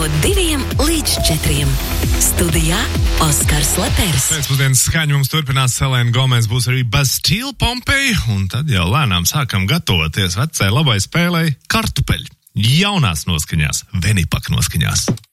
no 2 līdz 4. Studijā Oskars Lepers. Pēcpusdienas skaņu mums turpinās Selēna Gomez, būs arī Bastille Pompeja, un tad jau lēnām sākam gatavoties vecai labai spēlei kartupeļi. Jaunās noskaņās, Venipak noskaņās.